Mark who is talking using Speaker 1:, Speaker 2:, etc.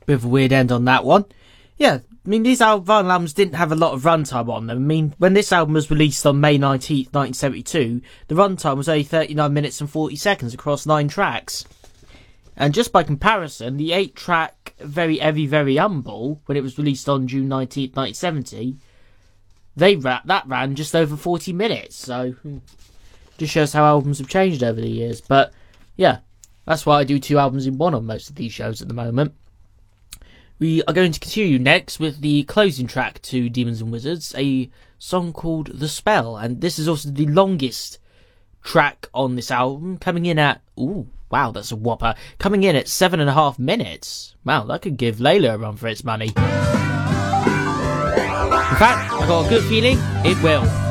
Speaker 1: Bit of a weird end on that one. Yeah, I mean, these vinyl albums didn't have a lot of runtime on them. I mean, when this album was released on May 19th, 1972, the runtime was only 39 minutes and 40 seconds across 9 tracks. And just by comparison, the 8-track Very Heavy, Very Humble, when it was released on June 19th, 1970, that ran just over 40 minutes. So, just shows how albums have changed over the years. But, yeah, that's why I do 2 albums in one on most of these shows at the moment. We are going to continue next with the closing track to Demons and Wizards, a song called The Spell, and this is also the longest track on this album, coming in at, ooh, wow, that's a whopper, coming in at 7.5 minutes. Wow, that could give Layla a run for its money. In fact, I got a good feeling it will.